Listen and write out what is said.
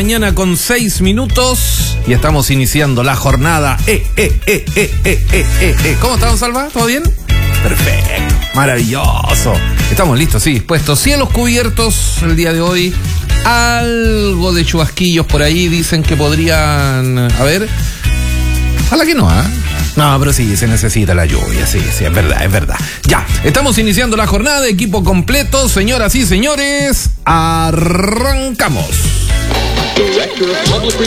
mañana con 6 minutos y estamos iniciando la jornada. ¿Cómo estamos, Salva? ¿Todo bien? Perfecto, maravilloso. Estamos listos, sí, dispuestos. Cielos cubiertos el día de hoy. Algo de chubasquillos por ahí, dicen que podrían... A ver, ojalá que no, ¿ah? No, pero sí, se necesita la lluvia, sí, es verdad. Ya, estamos iniciando la jornada, equipo completo, señoras y señores, arrancamos.